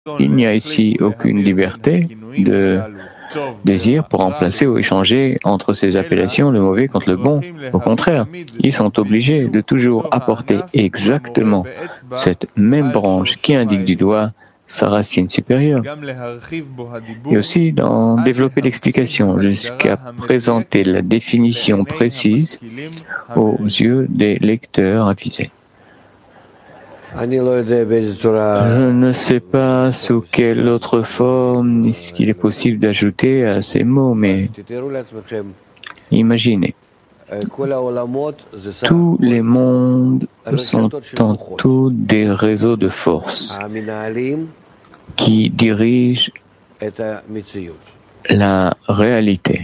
il n'y a ici aucune liberté de désir pour remplacer ou échanger entre ces appellations le mauvais contre le bon. Au contraire, ils sont obligés de toujours apporter exactement cette même branche qui indique du doigt sa racine supérieure. Et aussi d'en développer l'explication jusqu'à présenter la définition précise aux yeux des lecteurs avisés. Je ne sais pas sous quelle autre forme il est possible d'ajouter à ces mots, mais imaginez, tous les mondes sont en tout des réseaux de force qui dirigent la réalité.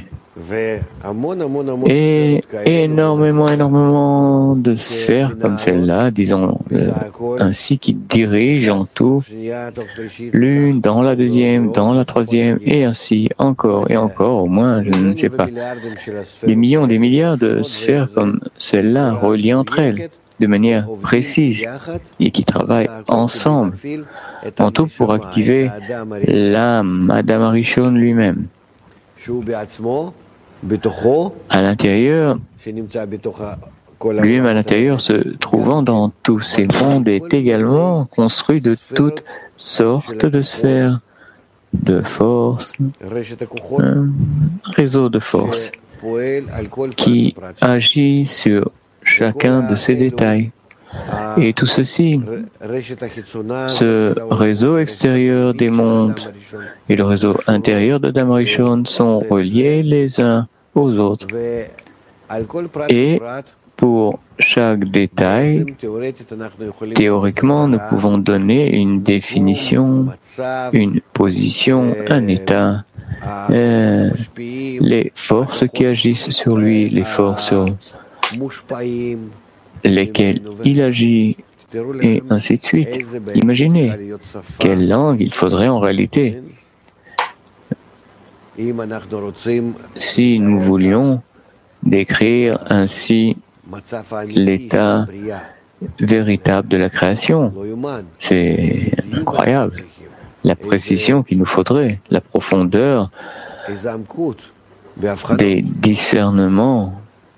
Et énormément de sphères comme celle-là, disons ainsi, qui dirigent en tout l'une dans la deuxième, dans la troisième, et ainsi encore et encore, au moins, je ne sais pas, des millions, des milliards de sphères comme celle-là reliées entre elles de manière précise et qui travaillent ensemble, en tout pour activer l'âme, Adam Arishon lui-même. À l'intérieur, lui-même à l'intérieur, se trouvant dans tous ces mondes, est également construit de toutes sortes de sphères, de forces, un réseau de forces qui agit sur chacun de ces détails. Et tout ceci, ce réseau extérieur des mondes et le réseau intérieur de Adam Rishon sont reliés les uns aux autres. Et pour chaque détail, théoriquement, nous pouvons donner une définition, une position, un état, les forces qui agissent sur lui, les forces sur lesquelles il agit, et ainsi de suite. Imaginez quelle langue il faudrait en réalité. Si nous voulions décrire ainsi l'état véritable de la création, c'est incroyable. La précision qu'il nous faudrait, la profondeur des discernements.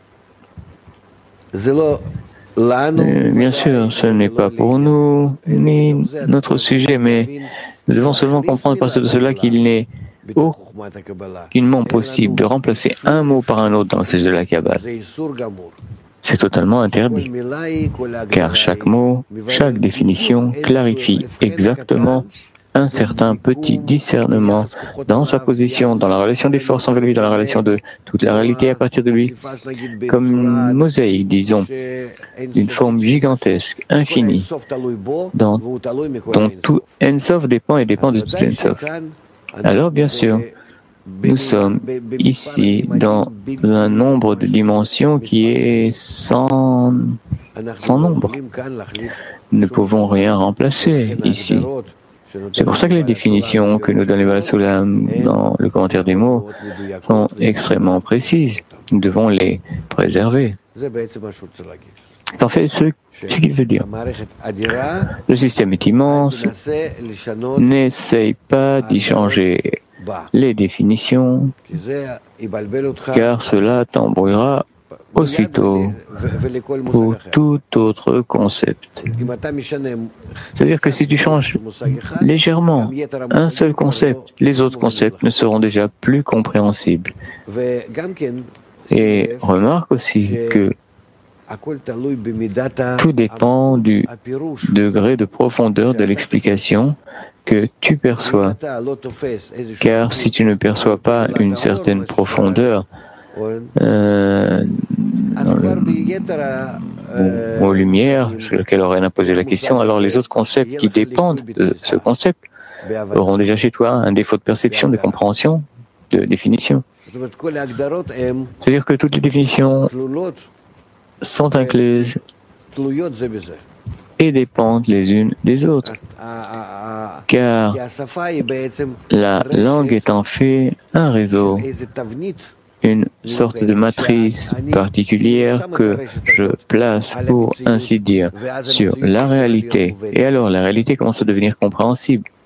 Bien sûr, ce n'est pas pour nous ni notre sujet, mais nous devons seulement comprendre à partir de cela qu'il n'est aucunement possible de remplacer un mot par un autre dans le sujet de la Kabbale. C'est totalement interdit, car chaque mot, chaque définition clarifie exactement un certain petit discernement dans sa position, dans la relation des forces envers lui, dans la relation de toute la réalité à partir de lui, comme une mosaïque, disons, d'une forme gigantesque, infinie, dont tout Ensof dépend et dépend de tout Ensof. Alors, bien sûr, nous sommes ici dans un nombre de dimensions qui est sans nombre. Nous ne pouvons rien remplacer ici. C'est pour ça que les définitions que nous donne les Balasoulam dans le commentaire des mots sont extrêmement précises. Nous devons les préserver. C'est en fait ce qu'il veut dire. Le système est immense. N'essaye pas d'y changer les définitions, car cela t'embrouillera aussitôt pour tout autre concept. C'est-à-dire que si tu changes légèrement un seul concept, les autres concepts ne seront déjà plus compréhensibles. Et remarque aussi que tout dépend du degré de profondeur de l'explication que tu perçois. Car si tu ne perçois pas une certaine profondeur, aux lumières sur lesquelles aurait imposé la question, alors les autres concepts qui dépendent de ce concept auront déjà chez toi un défaut de perception, de compréhension, de définition. C'est-à-dire que toutes les définitions sont incluses et dépendent les unes des autres. Car la langue est en fait un réseau, une sorte de matrice particulière que je place, pour ainsi dire, sur la réalité. Et alors la réalité commence à devenir compréhensible.